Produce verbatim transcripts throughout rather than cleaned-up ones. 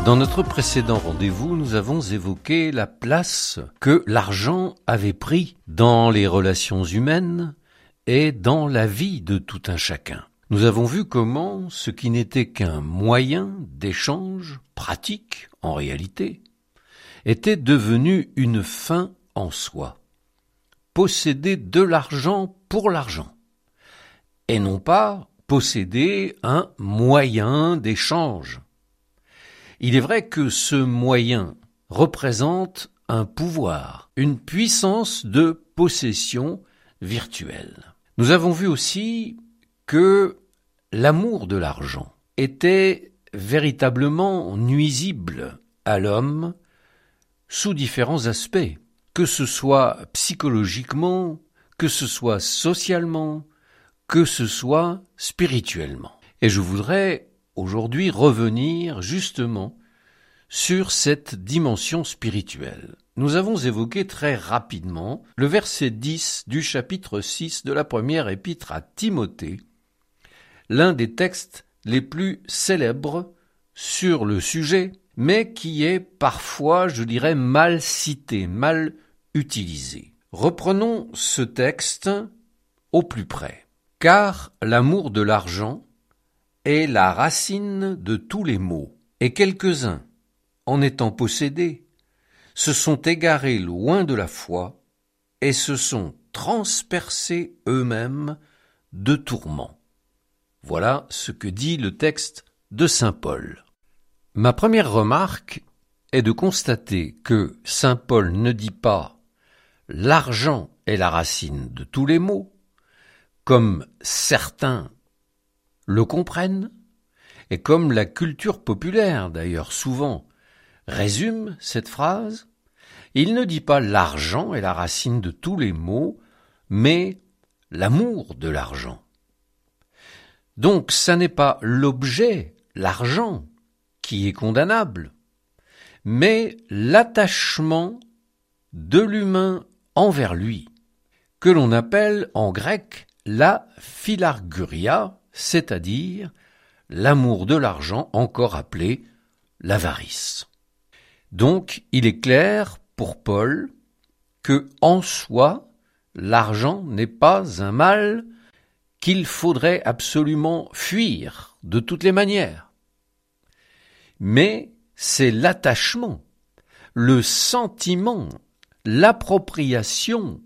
Dans notre précédent rendez-vous, nous avons évoqué la place que l'argent avait pris dans les relations humaines et dans la vie de tout un chacun. Nous avons vu comment ce qui n'était qu'un moyen d'échange pratique, en réalité, était devenu une fin en soi. Posséder de l'argent pour l'argent, et non pas posséder un moyen d'échange. Il est vrai que ce moyen représente un pouvoir, une puissance de possession virtuelle. Nous avons vu aussi que l'amour de l'argent était véritablement nuisible à l'homme sous différents aspects, que ce soit psychologiquement, que ce soit socialement, que ce soit spirituellement. Et je voudrais aujourd'hui revenir justement sur cette dimension spirituelle. Nous avons évoqué très rapidement le verset dix du chapitre six de la première épître à Timothée, l'un des textes les plus célèbres sur le sujet, mais qui est parfois, je dirais, mal cité, mal utilisé. Reprenons ce texte au plus près. Car l'amour de l'argent est la racine de tous les maux, et quelques-uns, en étant possédés, se sont égarés loin de la foi et se sont transpercés eux-mêmes de tourments. Voilà ce que dit le texte de saint Paul. Ma première remarque est de constater que saint Paul ne dit pas « l'argent est la racine de tous les maux », comme certains le comprennent, et comme la culture populaire, d'ailleurs souvent, résume cette phrase. Il ne dit pas l'argent est la racine de tous les maux, mais l'amour de l'argent. Donc, ça n'est pas l'objet, l'argent, qui est condamnable, mais l'attachement de l'humain envers lui, que l'on appelle en grec la philarguria, c'est-à-dire l'amour de l'argent, encore appelé l'avarice. Donc, il est clair pour Paul que, en soi, l'argent n'est pas un mal qu'il faudrait absolument fuir de toutes les manières. Mais c'est l'attachement, le sentiment, l'appropriation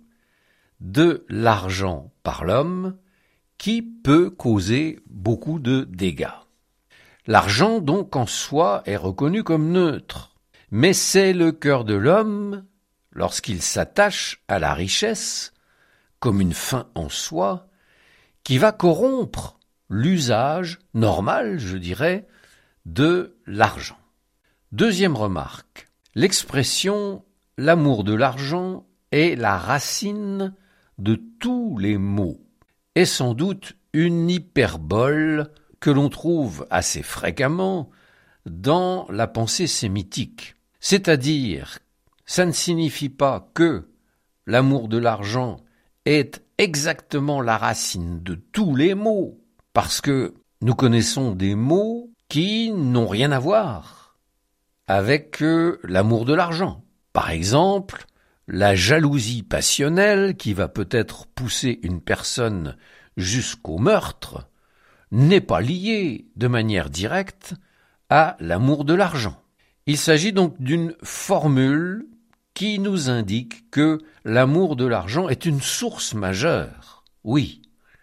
de l'argent par l'homme qui peut causer beaucoup de dégâts. L'argent, donc, en soi, est reconnu comme neutre, mais c'est le cœur de l'homme, lorsqu'il s'attache à la richesse, comme une fin en soi, qui va corrompre l'usage normal, je dirais, de l'argent. Deuxième remarque, l'expression « l'amour de l'argent est la racine de tous les maux » est sans doute une hyperbole que l'on trouve assez fréquemment dans la pensée sémitique. C'est-à-dire, ça ne signifie pas que l'amour de l'argent est exactement la racine de tous les maux, parce que nous connaissons des maux qui n'ont rien à voir avec euh, l'amour de l'argent. Par exemple, la jalousie passionnelle qui va peut-être pousser une personne jusqu'au meurtre n'est pas liée de manière directe à l'amour de l'argent. Il s'agit donc d'une formule qui nous indique que l'amour de l'argent est une source majeure, oui,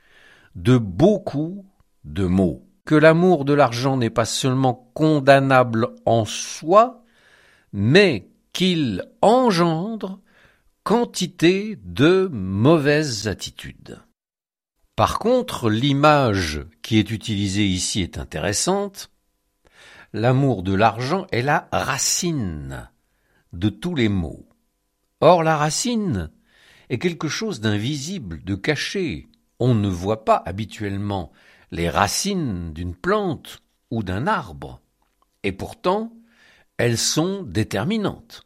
de beaucoup de maux. Que l'amour de l'argent n'est pas seulement condamnable en soi, mais qu'il engendre quantité de mauvaises attitudes. Par contre, l'image qui est utilisée ici est intéressante. L'amour de l'argent est la racine de tous les maux. Or, la racine est quelque chose d'invisible, de caché. On ne voit pas habituellement les racines d'une plante ou d'un arbre. Et pourtant, elles sont déterminantes.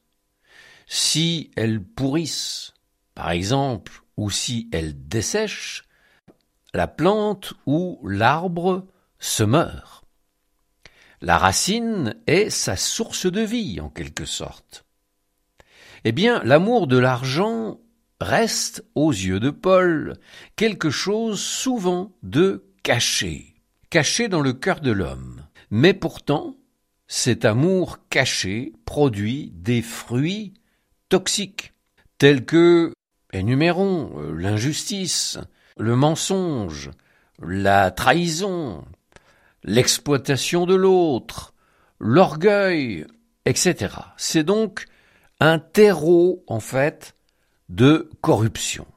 Si elles pourrissent, par exemple, ou si elles dessèchent, la plante ou l'arbre se meurt. La racine est sa source de vie, en quelque sorte. Eh bien, l'amour de l'argent reste, aux yeux de Paul, quelque chose souvent de caché, caché dans le cœur de l'homme. Mais pourtant, cet amour caché produit des fruits toxiques, tels que, énumérons, l'injustice, le mensonge, la trahison, l'exploitation de l'autre, l'orgueil, et cetera. C'est donc un terreau, en fait, de corruption.